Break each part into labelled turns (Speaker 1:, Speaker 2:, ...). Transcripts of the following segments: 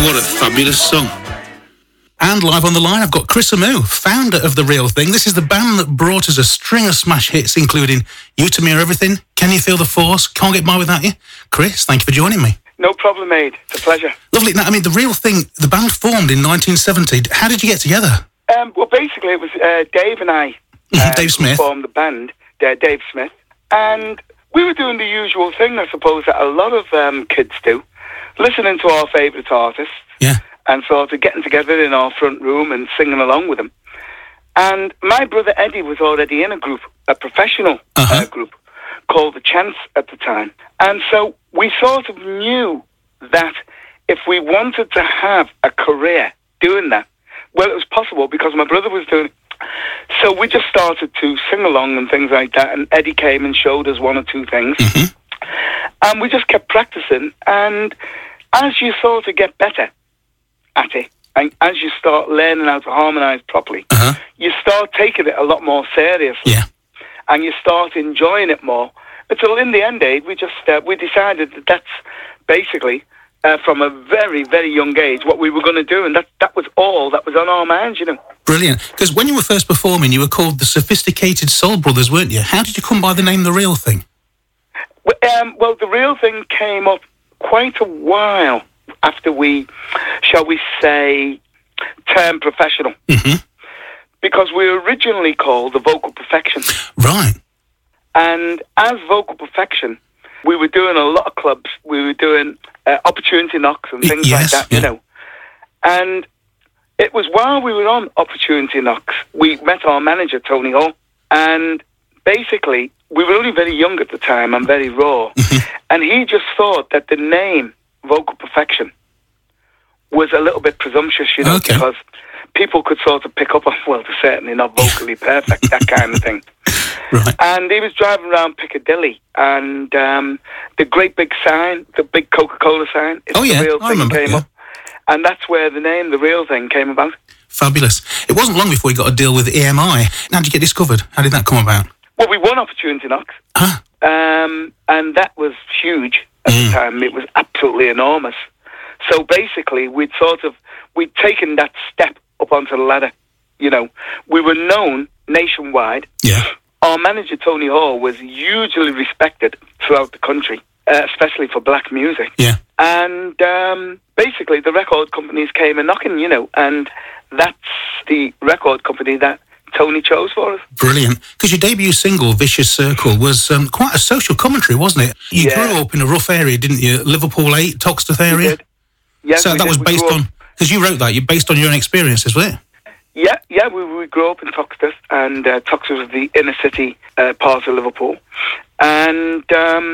Speaker 1: What a fabulous song.
Speaker 2: And live on the line, I've got Chris Amu, founder of The Real Thing. This is the band that brought us a string of smash hits, including You To Me Are Everything, Can You Feel the Force, Can't Get By Without You. Chris, thank you for joining me.
Speaker 3: No problem, mate. It's a pleasure.
Speaker 2: Lovely. Now, I mean, The Real Thing, the band formed in 1970. How did you get together?
Speaker 3: Well, basically, it was Dave and I.
Speaker 2: Dave Smith.
Speaker 3: Formed the band, Dave Smith. And we were doing the usual thing, I suppose, that a lot of kids do. Listening to our favourite artists.
Speaker 2: Yeah.
Speaker 3: And sort of getting together in our front room and singing along with them. And my brother Eddie was already in a group, a professional group, called The Chance at the time. And so we sort of knew that if we wanted to have a career doing that, well, it was possible because my brother was doing it. So we just started to sing along and things like that. And Eddie came and showed us one or two things. And we just kept practicing. And as you sort of get better at it, and as you start learning how to harmonise properly, you start taking it a lot more seriously.
Speaker 2: Yeah.
Speaker 3: And you start enjoying it more. Until in the end, we just we decided that that's basically from a very, very young age what we were going to do, and that was all that was on our minds, you know.
Speaker 2: Brilliant. Because when you were first performing, you were called the Sophisticated Soul Brothers, weren't you? How did you come by the name The Real Thing?
Speaker 3: Well, The Real Thing came up quite a while after we, shall we say, turned professional. Because we were originally called The Vocal Perfection.
Speaker 2: Right.
Speaker 3: And as Vocal Perfection, we were doing a lot of clubs. We were doing opportunity knocks and things like that, you know. And it was while we were on opportunity knocks, we met our manager, Tony Hall. And basically, we were only very young at the time and very raw. And he just thought that the name Vocal Perfection was a little bit presumptuous, you know, because people could sort of pick up on, well, they're certainly not vocally perfect, that kind of thing.
Speaker 2: Right.
Speaker 3: And he was driving around Piccadilly, and the great big sign, the big Coca-Cola sign, The Real Thing came up. And that's where the name The Real Thing came about.
Speaker 2: Fabulous. It wasn't long before you got a deal with EMI. How did you get discovered? How did that come about?
Speaker 3: Well, we won Opportunity Knocks. And that was huge at the time. It was absolutely enormous. So basically, we'd taken that step up onto the ladder. You know, we were known nationwide.
Speaker 2: Yeah.
Speaker 3: Our manager, Tony Hall, was hugely respected throughout the country, especially for black music.
Speaker 2: Yeah.
Speaker 3: And basically, the record companies came a knocking, you know, and that's the record company that Tony chose for us.
Speaker 2: Brilliant. Because your debut single, Vicious Circle, was quite a social commentary, wasn't it? You grew up in a rough area, didn't you? Liverpool 8, Toxteth area?
Speaker 3: We did. Yes,
Speaker 2: so that was based on, because you wrote that, you're based on your own experiences, was it?
Speaker 3: Yeah, we grew up in Toxteth, and Toxteth was the inner city part of Liverpool. And,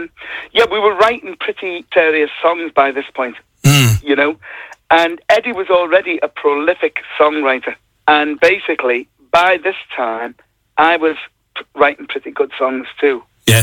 Speaker 3: we were writing pretty serious songs by this point, you know. And Eddie was already a prolific songwriter. And basically, by this time, I was writing pretty good songs too.
Speaker 2: Yeah.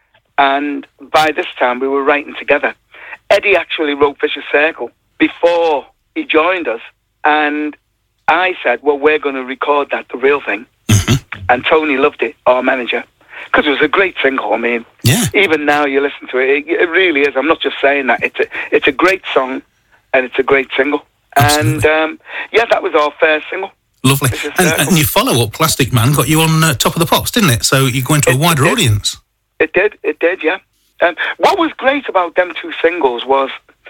Speaker 3: And by this time, we were writing together. Eddie actually wrote Vicious Circle before he joined us. And I said, well, we're going to record that, The Real Thing. And Tony loved it, our manager, because it was a great single. I mean, even now you listen to it, it really is. I'm not just saying that. It's a great song, and it's a great single. Absolutely. And, that was our first single.
Speaker 2: Lovely. And your follow-up, Plastic Man, got you on Top of the Pops, didn't it? So you go into a wider audience.
Speaker 3: It did, yeah. What was great about them two singles was,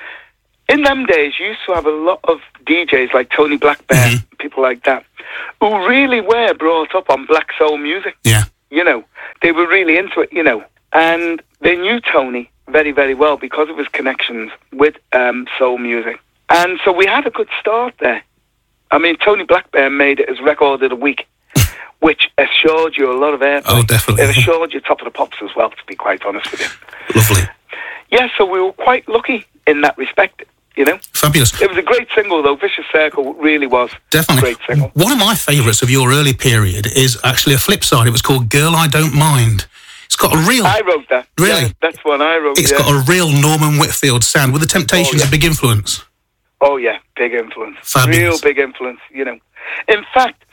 Speaker 3: in them days, you used to have a lot of DJs like Tony Blackburn, people like that, who really were brought up on black soul music.
Speaker 2: Yeah.
Speaker 3: You know, they were really into it, you know. And they knew Tony very, very well because of his connections with soul music. And so we had a good start there. I mean, Tony Blackburn made it his record of the week, which assured you a lot of airplay.
Speaker 2: Oh, definitely.
Speaker 3: It assured you Top of the Pops as well, to be quite honest with you.
Speaker 2: Lovely.
Speaker 3: Yeah, so we were quite lucky in that respect, you know.
Speaker 2: Fabulous.
Speaker 3: It was a great single, though. Vicious Circle really was
Speaker 2: definitely
Speaker 3: a great single.
Speaker 2: One of my favourites of your early period is actually a flip side. It was called Girl I Don't Mind. It's got a real...
Speaker 3: I wrote that.
Speaker 2: Really?
Speaker 3: Yeah, that's one I wrote,
Speaker 2: It's got a real Norman Whitfield sound. Were the Temptations a big influence?
Speaker 3: Oh, yeah, big influence.
Speaker 2: Fabulous.
Speaker 3: Real big influence, you know. In fact,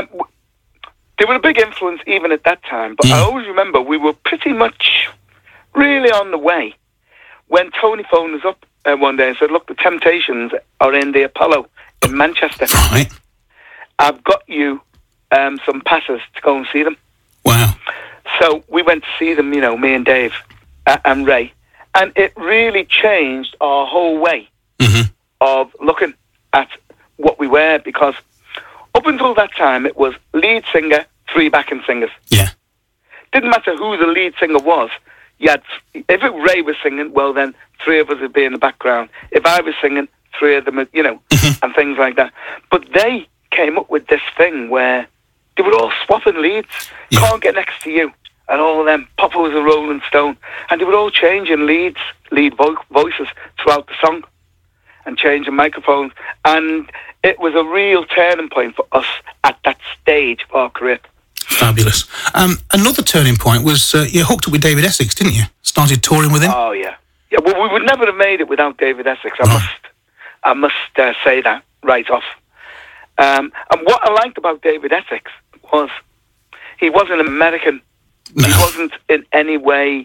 Speaker 3: they were a big influence even at that time, but I always remember we were pretty much really on the way when Tony phoned us up one day and said, look, the Temptations are in the Apollo in Manchester.
Speaker 2: Right.
Speaker 3: I've got you some passes to go and see them.
Speaker 2: Wow.
Speaker 3: So we went to see them, me and Dave and Ray. And it really changed our whole way of looking at what we were, because up until that time, it was lead singer, 3 backing singers.
Speaker 2: Yeah.
Speaker 3: Didn't matter who the lead singer was. If Ray was singing, well, then 3 of us would be in the background. If I was singing, 3 of them, and things like that. But they came up with this thing where they were all swapping leads. Yeah. Can't Get Next to You, and all of them. Papa Was a Rolling Stone. And they were all changing lead voices throughout the song and changing microphones. And it was a real turning point for us at that stage of our career.
Speaker 2: Fabulous. Another turning point was you hooked up with David Essex, didn't you? Started touring with him?
Speaker 3: Oh, yeah. Yeah, well, we would never have made it without David Essex. I must say that right off. And what I liked about David Essex was he wasn't American. No. He wasn't in any way,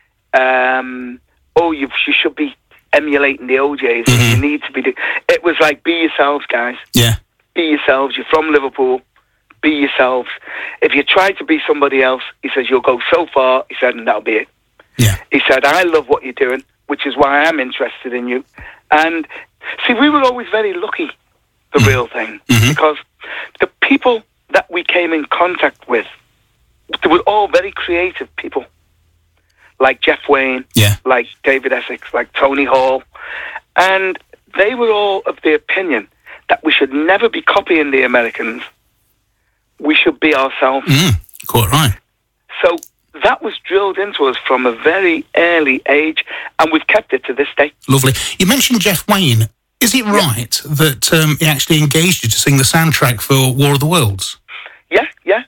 Speaker 3: you should be emulating the OJs. You need to be. It was like, be yourselves, guys.
Speaker 2: Yeah.
Speaker 3: Be yourselves. You're from Liverpool. Be yourselves. If you try to be somebody else, he says, you'll go so far, he said, and that'll be it.
Speaker 2: Yeah.
Speaker 3: He said, I love what you're doing, which is why I'm interested in you. And see, we were always very lucky, the real thing, because the people that we came in contact with, they were all very creative people, like Jeff Wayne, like David Essex, like Tony Hall. And they were all of the opinion that we should never be copying the Americans. We should be ourselves.
Speaker 2: Quite right.
Speaker 3: So that was drilled into us from a very early age, and we've kept it to this day.
Speaker 2: Lovely. You mentioned Jeff Wayne. Is it right that he actually engaged you to sing the soundtrack for War of the Worlds?
Speaker 3: Yeah.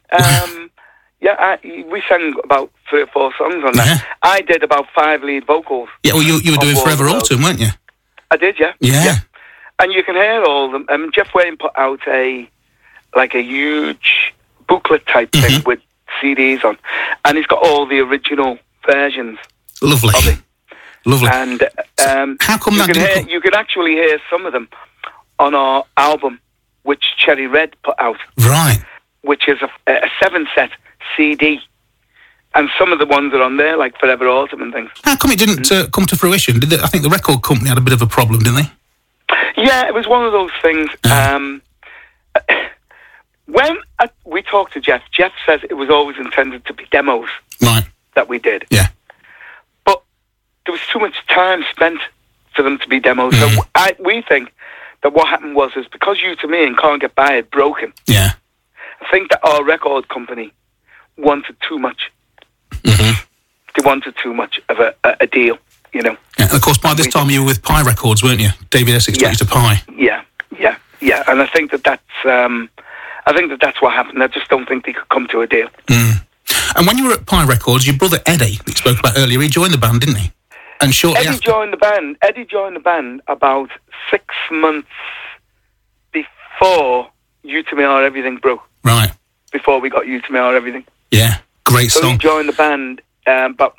Speaker 3: We sang about 3 or 4 songs on that. Yeah. I did about 5 lead vocals.
Speaker 2: Yeah, well, you were doing Forever Autumn, weren't you?
Speaker 3: I did, yeah.
Speaker 2: Yeah.
Speaker 3: And you can hear all of them. Jeff Wayne put out a huge booklet type thing with CDs on, and he's got all the original versions.
Speaker 2: Lovely.
Speaker 3: Of it.
Speaker 2: Lovely.
Speaker 3: And
Speaker 2: how come
Speaker 3: you can actually hear some of them on our album, which Cherry Red put out.
Speaker 2: Right.
Speaker 3: Which is a 7-set CD. And some of the ones are on there, like Forever Autumn and things.
Speaker 2: How come it didn't come to fruition? I think the record company had a bit of a problem, didn't they?
Speaker 3: Yeah, it was one of those things. When we talked to Jeff says it was always intended to be demos that we did.
Speaker 2: Yeah.
Speaker 3: But there was too much time spent for them to be demos. So we think that what happened was because You to Me and Can't Get By had broken.
Speaker 2: Yeah.
Speaker 3: I think that our record company wanted too much. They wanted too much of a deal, Yeah,
Speaker 2: and of course, by this time you were with Pie Records, weren't you? David Essex took you to Pie.
Speaker 3: Yeah. And I think that's what happened. I just don't think they could come to a deal.
Speaker 2: And when you were at Pie Records, your brother Eddie, that you spoke about earlier, he joined the band, didn't he? And shortly
Speaker 3: Eddie joined the band about 6 months before You to Me or Everything broke.
Speaker 2: Right.
Speaker 3: Before we got You to Me or Everything.
Speaker 2: Yeah, great song.
Speaker 3: So he joined the band about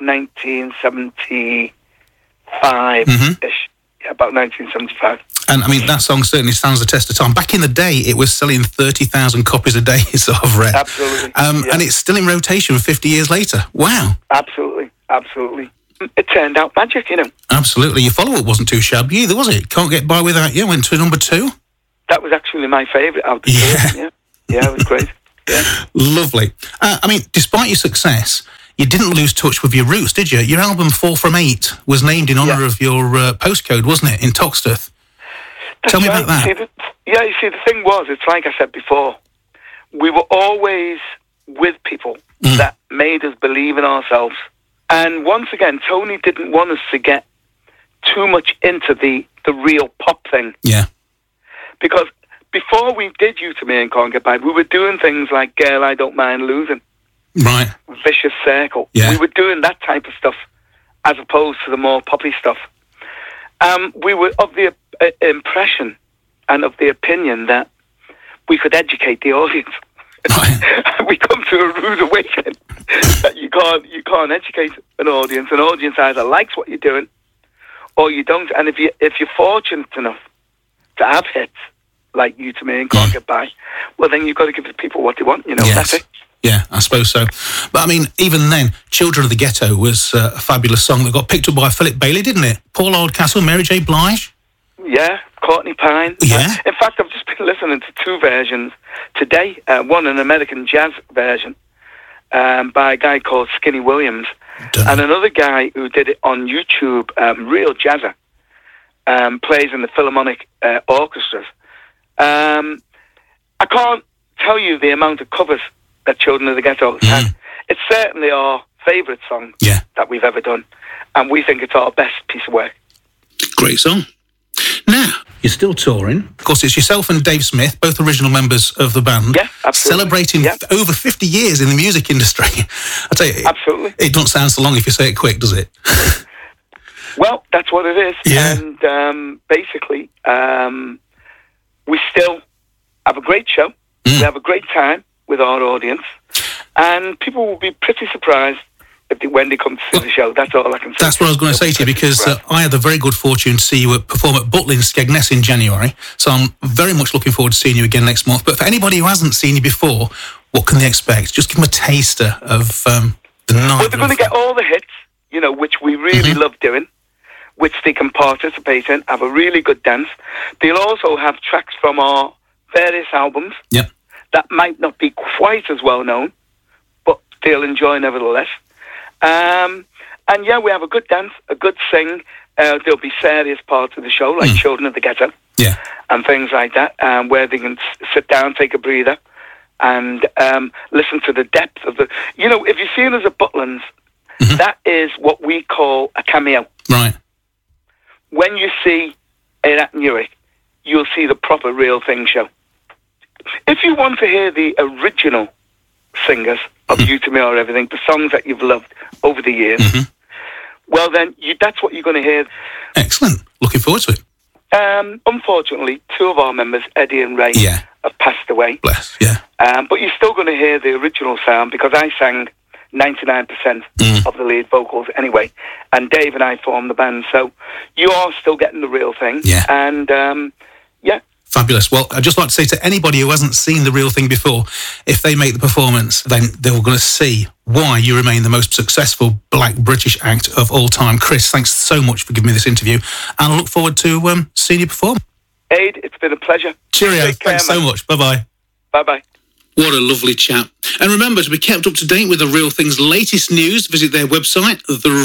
Speaker 3: 1975-ish. Yeah, about 1975.
Speaker 2: And I mean, that song certainly stands the test of time. Back in the day, it was selling 30,000 copies a day, sort of rare.
Speaker 3: Absolutely.
Speaker 2: And it's still in rotation 50 years later. Wow.
Speaker 3: Absolutely. It turned out magic,
Speaker 2: Absolutely. Your follow-up wasn't too shabby either, was it? Can't Get By Without You went to number 2.
Speaker 3: That was actually my favourite out of the two. Yeah, it was great. Yeah.
Speaker 2: Lovely. I mean, despite your success, you didn't lose touch with your roots, did you? Your album 4 from 8 was named in honour of your postcode, wasn't it, in Toxteth? Tell me about that.
Speaker 3: You see, the thing was, it's like I said before, we were always with people that made us believe in ourselves. And once again, Tony didn't want us to get too much into the real pop thing.
Speaker 2: Yeah.
Speaker 3: Because before we did You to Me and Can't Get By, we were doing things like Girl, I Don't Mind Losing.
Speaker 2: Right.
Speaker 3: Vicious Circle.
Speaker 2: Yeah.
Speaker 3: We were doing that type of stuff as opposed to the more poppy stuff. We were of the impression and of the opinion that we could educate the audience. Right. We come to a rude awakening that you can't educate an audience. An audience either likes what you're doing or you don't. And if you're fortunate enough to have hits like You To Me and Can't Get By, well, then you've got to give the people what they want, you know.
Speaker 2: Yes.
Speaker 3: That's it.
Speaker 2: Yeah, I suppose so. But I mean, even then, Children of the Ghetto was a fabulous song that got picked up by Philip Bailey, didn't it? Paul Oldcastle, Mary J. Blige.
Speaker 3: Yeah, Courtney Pine.
Speaker 2: Yeah.
Speaker 3: In fact, I've just been listening to two versions today. One, an American jazz version by a guy called Skinny Williams, and another guy who did it on YouTube, real jazzer, plays in the Philharmonic orchestras. I can't tell you the amount of covers that Children of the Ghetto has had. It's certainly our favourite song that we've ever done, and we think it's our best piece of work.
Speaker 2: Great song. Now, you're still touring. Of course, it's yourself and Dave Smith, both original members of the band.
Speaker 3: Yeah, absolutely.
Speaker 2: Celebrating over 50 years in the music industry. I tell you,
Speaker 3: absolutely.
Speaker 2: It doesn't sound so long if you say it quick, does it?
Speaker 3: Well, that's what it is.
Speaker 2: Yeah.
Speaker 3: And basically, we still have a great show. We have a great time with our audience. And people will be pretty surprised when they come to see the show. That's all I can say.
Speaker 2: That's what I was going to say to you, because I had the very good fortune to see you perform at Butlin Skegness in January. So I'm very much looking forward to seeing you again next month. But for anybody who hasn't seen you before, what can they expect? Just give them a taster of the night.
Speaker 3: Well, they're going to get all the hits, you know, which we really love doing, which they can participate in, have a really good dance. They'll also have tracks from our various albums that might not be quite as well known, but they'll enjoy nevertheless. And yeah, we have a good dance, a good sing. There'll be serious parts of the show, like Children of the Ghetto, and things like that, where they can sit down, take a breather, and listen to the depth of the... You know, if you've seen us at Butlins, that is what we call a cameo.
Speaker 2: Right.
Speaker 3: When you see it at Newark, you'll see the proper Real Thing show. If you want to hear the original singers of You To Me or Everything, the songs that you've loved over the years, well then, that's what you're going to hear.
Speaker 2: Excellent. Looking forward to it.
Speaker 3: Unfortunately, two of our members, Eddie and Ray, have passed away.
Speaker 2: Bless,
Speaker 3: but you're still going to hear the original sound, because I sang 99% of the lead vocals anyway, and Dave and I formed the band, so you are still getting the real thing. And
Speaker 2: fabulous. Well, I'd just like to say to anybody who hasn't seen the Real Thing before, if they make the performance, then they're going to see why you remain the most successful Black British act of all time. Chris, thanks so much for giving me this interview, and I look forward to seeing you perform.
Speaker 3: Aid, it's been a pleasure.
Speaker 2: Cheerio. Thanks so much. Bye-bye.
Speaker 3: Bye-bye.
Speaker 2: What a lovely chat. And remember, to be kept up to date with The Real Thing's latest news, visit their website,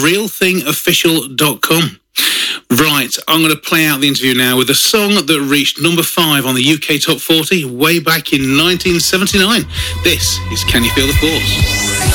Speaker 2: therealthingofficial.com. Right, I'm going to play out the interview now with a song that reached number 5 on the UK Top 40 way back in 1979. This is Can You Feel the Force?